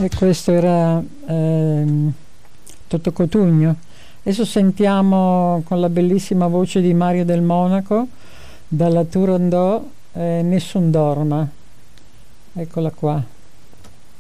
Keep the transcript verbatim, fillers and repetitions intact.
E questo era ehm, Toto Cotugno. Adesso sentiamo con la bellissima voce di Mario Del Monaco dalla Turandot eh, Nessun dorma. Eccola qua.